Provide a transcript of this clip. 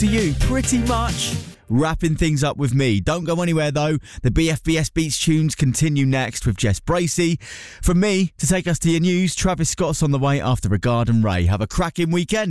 to you, pretty much. Wrapping things up with me. Don't go anywhere though. The BFBS Beats tunes continue next with Jess Bracey. From me, to take us to your news, Travis Scott's on the way after Regard and Ray. Have a cracking weekend.